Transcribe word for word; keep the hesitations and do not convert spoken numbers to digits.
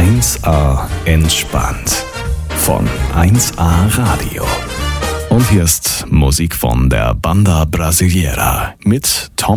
eins A entspannt von eins A Radio. Und hier ist Musik von der Banda Brasileira mit Tom